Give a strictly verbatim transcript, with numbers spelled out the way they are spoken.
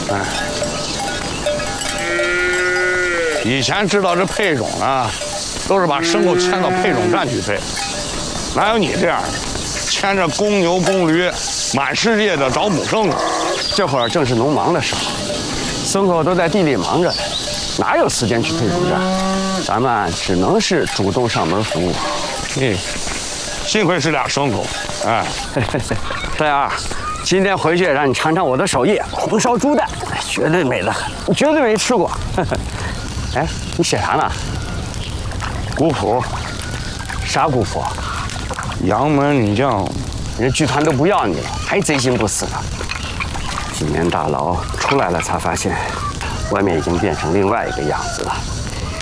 哎，以前知道这配种啊，都是把牲口牵到配种站去配，哪有你这样的？牵着公牛公驴，满世界的找母牲口。 这会儿正是农忙的时候，牲口都在地里忙着呢，哪有时间去配种站？咱们只能是主动上门服务。 嘿，幸亏是俩牲口，哎， 大牙，今天回去让你尝尝我的手艺，红烧猪蛋，绝对美得很，你绝对没吃过。哎，你写啥呢？ 古朴， 啥古朴？ 杨门女将， 人剧团都不要你了，还贼心不死呢。几年大牢出来了，才发现，外面已经变成另外一个样子了。